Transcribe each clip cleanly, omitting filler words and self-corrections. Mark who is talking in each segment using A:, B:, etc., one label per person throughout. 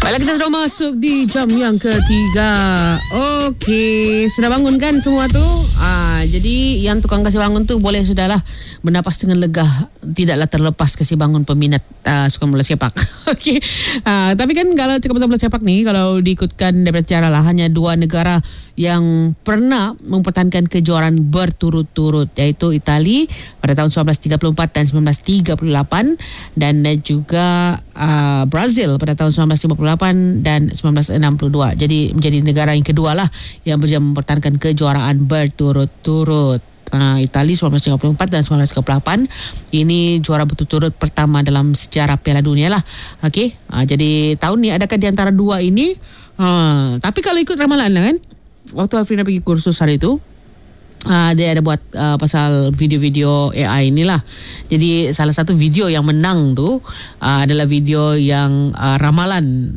A: Baiklah, kita sudah masuk di jam yang ketiga. Okey, sudah bangun kan semua tu? Jadi yang tukang kasih bangun tu boleh sudahlah bernapas dengan lega. Tidaklah terlepas kasih bangun peminat sukan bola sepak. Okey. Tapi kan kalau cakap pasal bola sepak ni, kalau diikutkan daripada sejarah lah, hanya dua negara yang pernah mempertahankan kejuaraan berturut-turut, iaitu Itali pada tahun 1934 dan 1938 dan juga Brazil pada tahun 1958 dan 1962. Jadi menjadi negara yang kedua lah yang berjaya mempertahankan kejuaraan berturut-turut. Itali 1934 dan 1938. Ini juara berturut-turut pertama dalam sejarah Piala Dunia lah. Okey. Jadi tahun ni adakah di antara dua ini? Tapi kalau ikut ramalan lah kan, waktu Afrina pergi kursus hari tu, dia ada buat pasal video-video AI inilah. Jadi salah satu video yang menang tu adalah video yang ramalan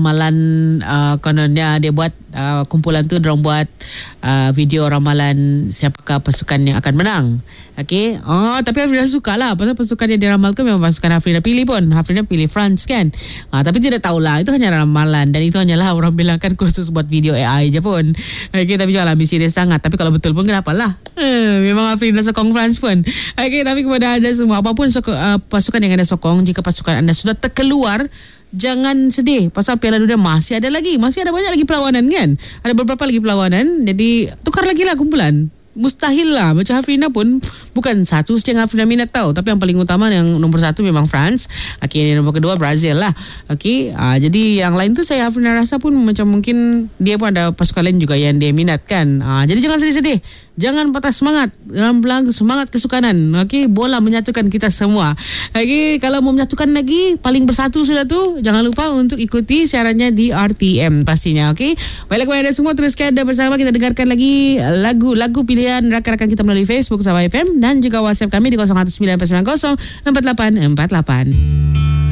A: kononnya dia buat kumpulan tu dorang buat video ramalan siapakah pasukan yang akan menang. Okey. Tapi Afrina suka lah pasal pasukan yang diramalkan memang pasukan Afrina pilih pun. Afrina pilih France kan. Tapi tidak tahulah, itu hanya ramalan dan itu hanyalah orang bilangkan kursus buat video AI je pun. Okey, tapi janganlah ambil serius sangat. Tapi kalau betul pun kenapa lah? Memang Afrina sokong France pun. Okey, tapi kepada anda semua, apapun pasukan yang anda sokong, jika pasukan anda sudah terkeluar, jangan sedih pasal Piala Dunia masih ada lagi. Masih ada banyak lagi perlawanan kan. Ada beberapa lagi perlawanan. Jadi tukar lagi lah kumpulan. Mustahil lah. Macam Afrina pun bukan satu saja yang Afrina minat tahu. Tapi yang paling utama, yang nombor satu memang France. Okey, nombor kedua Brazil lah. Okey, jadi yang lain tu saya Afrina rasa pun macam mungkin dia pun ada pasukan lain juga yang dia minat kan. Jadi jangan sedih-sedih. Jangan patah semangat dalam belakang semangat kesukanan. Okey, bola menyatukan kita semua. Okey, kalau mau menyatukan lagi, paling bersatu sudah tu, jangan lupa untuk ikuti siarannya di RTM pastinya. Okey. Baiklah kepada anda semua, teruskan dan bersama kita dengarkan lagi lagu-lagu pilihan rakan-rakan kita melalui Facebook Sabah FM dan juga WhatsApp kami di 0194904848.